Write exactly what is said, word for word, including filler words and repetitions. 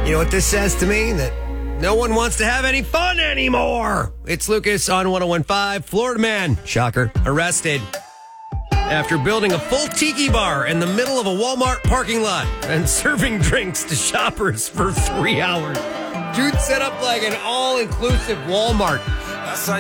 You know what this says to me? That no one wants to have any fun anymore. It's Lucas on one oh one point five. Florida man, shocker, arrested after building a full tiki bar in the middle of a Walmart parking lot and serving drinks to shoppers for three hours. Dude set up like an all-inclusive Walmart.